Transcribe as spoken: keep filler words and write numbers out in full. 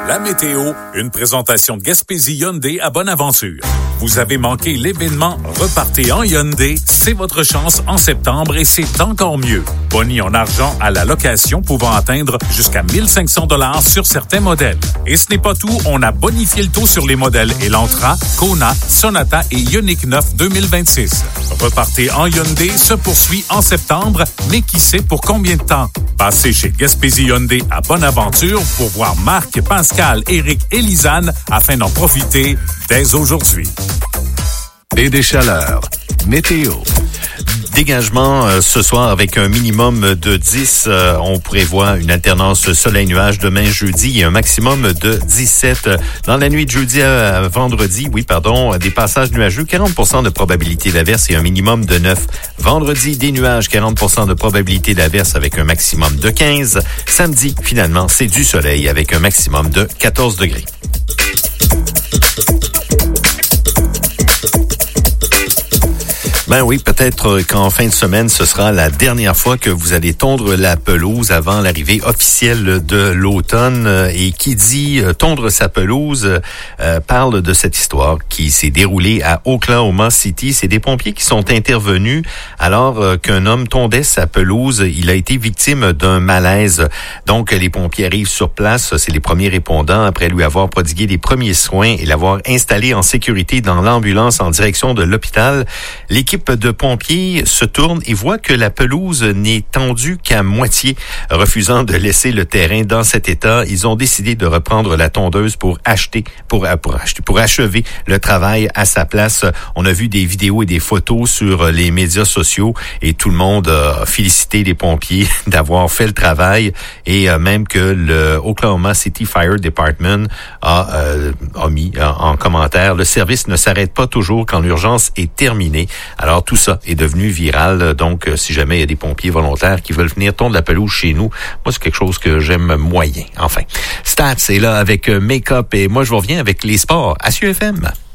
La météo, une présentation de Gaspésie Hyundai à Bonaventure. Vous avez manqué l'événement Repartez en Hyundai, c'est votre chance en septembre et c'est encore mieux. Boni en argent à la location pouvant atteindre jusqu'à mille cinq cents dollars sur certains modèles. Et ce n'est pas tout, on a bonifié le taux sur les modèles Elantra, Kona, Sonata et Ioniq neuf deux mille vingt-six. Repartez en Hyundai se poursuit en septembre, mais qui sait pour combien de temps? Passez chez Gaspésie Hyundai à Bonaventure pour voir Marc, Pascal, Éric et Lisanne afin d'en profiter dès aujourd'hui. Et des chaleurs. Météo. Dégagement euh, ce soir avec un minimum de dix. Euh, on prévoit une alternance soleil-nuage demain jeudi et un maximum de dix-sept. Dans la nuit de jeudi à vendredi, oui, pardon, des passages nuageux, quarante pour cent de probabilité d'averse et un minimum de neuf. Vendredi, des nuages, quarante pour cent de probabilité d'averse avec un maximum de quinze. Samedi, finalement, c'est du soleil avec un maximum de quatorze degrés. Ben oui, peut-être qu'en fin de semaine, ce sera la dernière fois que vous allez tondre la pelouse avant l'arrivée officielle de l'automne. Et qui dit tondre sa pelouse euh, parle de cette histoire qui s'est déroulée à Oklahoma City. C'est des pompiers qui sont intervenus alors euh, qu'un homme tondait sa pelouse. Il a été victime d'un malaise. Donc, les pompiers arrivent sur place. C'est les premiers répondants après lui avoir prodigué les premiers soins et l'avoir installé en sécurité dans l'ambulance en direction de l'hôpital. L'équipe de pompiers se tourne et voit que la pelouse n'est tendue qu'à moitié. Refusant de laisser le terrain dans cet état, ils ont décidé de reprendre la tondeuse pour acheter, pour, pour acheter, pour achever le travail à sa place. On a vu des vidéos et des photos sur les médias sociaux et tout le monde a félicité les pompiers d'avoir fait le travail et même que le Oklahoma City Fire Department a, euh, a mis en commentaire: le service ne s'arrête pas toujours quand l'urgence est terminée. Alors, tout ça est devenu viral. Donc, si jamais il y a des pompiers volontaires qui veulent venir tondre la pelouse chez nous, moi, c'est quelque chose que j'aime moyen. Enfin, Stats est là avec Make-up et moi, je reviens avec les sports à S U F M.